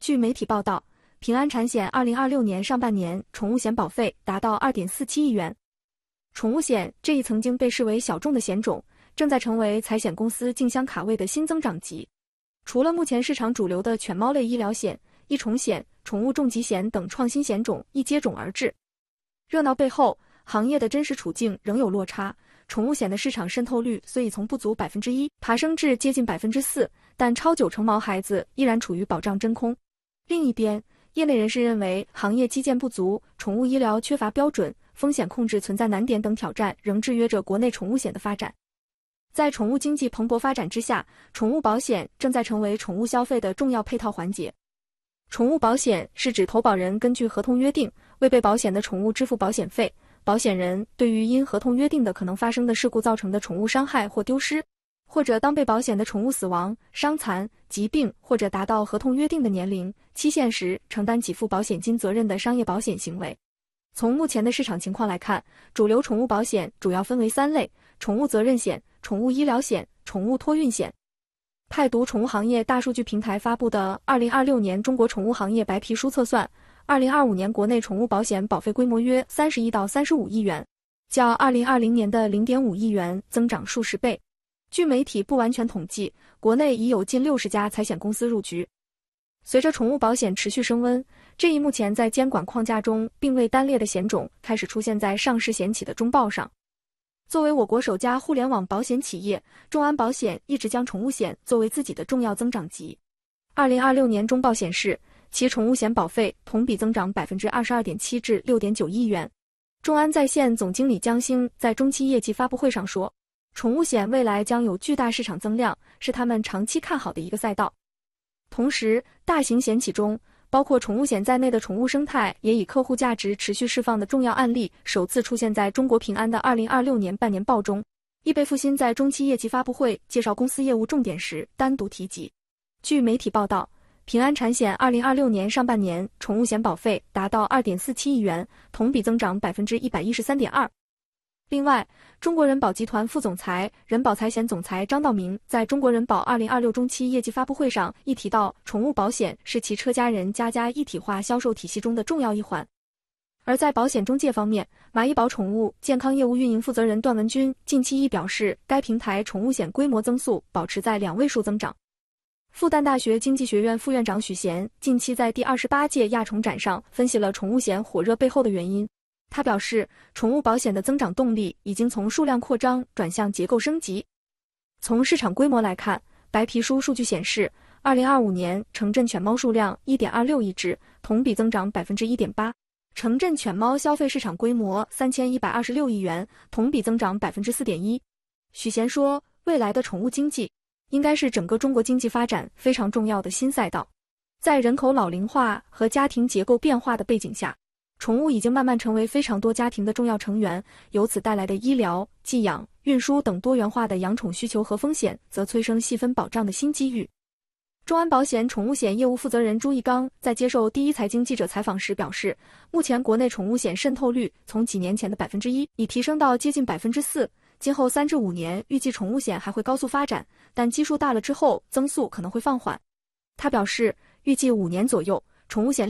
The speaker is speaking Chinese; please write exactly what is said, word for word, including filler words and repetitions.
据媒体报道，平安产险二零二六年上半年宠物险保费达到 二点四七亿元。宠物险这一曾经被视为小众的险种，正在成为财险公司竞相卡位的新增长极。除了目前市场主流的犬猫类医疗险、一宠险、宠物重疾险等创新险种亦接踵而至。热闹背后，行业的真实处境仍有落差。宠物险的市场渗透率虽已从不足 百分之一 爬升至接近 百分之四， 但超九成毛孩子依然处于保障真空。另一边，业内人士认为行业基建不足、宠物医疗缺乏标准、风险控制存在难点等挑战仍制约着国内宠物险的发展。在宠物经济蓬勃发展之下，宠物保险正在成为宠物消费的重要配套环节。宠物保险是指投保人根据合同约定为被保险的宠物支付保险费，保险人对于因合同约定的可能发生的事故造成的宠物伤害或丢失，或者当被保险的宠物死亡、伤残、疾病或者达到合同约定的年龄、期限时，承担给付保险金责任的商业保险行为。从目前的市场情况来看，主流宠物保险主要分为三类：宠物责任险、宠物医疗险、宠物托运险。泰读宠物行业大数据平台发布的二零二六年中国宠物行业白皮书测算，二零二五年国内宠物保险保费规模约三十亿到三十五亿元，较二零二零年的 零点五亿元增长数十倍。据媒体不完全统计，国内已有近六十家财险公司入局。随着宠物保险持续升温，这一目前在监管框架中并未单列的险种开始出现在上市险企的中报上。作为我国首家互联网保险企业，众安保险一直将宠物险作为自己的重要增长极。二零二六年中报显示，其宠物险保费同比增长 百分之二十二点七 至 六点九亿元。众安在线总经理江兴在中期业绩发布会上说，宠物险未来将有巨大市场增量，是他们长期看好的一个赛道。同时，大型险企中，包括宠物险在内的宠物生态也以客户价值持续释放的重要案例首次出现在中国平安的二零二六年半年报中。易贝复兴在中期业绩发布会介绍公司业务重点时单独提及。据媒体报道，平安产险二零二六年上半年宠物险保费达到 二点四七亿元，同比增长 百分之一百一十三点二。另外，中国人保集团副总裁、人保财险总裁张道明在中国人保二零二六中期业绩发布会上亦提到，宠物保险是其车家人家家一体化销售体系中的重要一环。而在保险中介方面，马医保宠物健康业务运营负责人段文军近期亦表示，该平台宠物险规模增速保持在两位数增长。复旦大学经济学院副院长许贤近期在第二十八届亚宠展上分析了宠物险火热背后的原因。他表示，宠物保险的增长动力已经从数量扩张转向结构升级。从市场规模来看，白皮书数据显示，二零二五年城镇犬猫数量 一点二六亿只，同比增长 百分之一点八。城镇犬猫消费市场规模三千一百二十六亿元，同比增长 百分之四点一。许贤说，未来的宠物经济应该是整个中国经济发展非常重要的新赛道。在人口老龄化和家庭结构变化的背景下，宠物已经慢慢成为非常多家庭的重要成员，由此带来的医疗、寄养、运输等多元化的养宠需求和风险，则催生细分保障的新机遇。众安保险宠物险业务负责人朱义刚在接受第一财经记者采访时表示，目前国内宠物险渗透率从几年前的 百分之一 已提升到接近 百分之四， 今后三至五年预计宠物险还会高速发展，但基数大了之后增速可能会放缓。他表示，预计五年左右，宠物险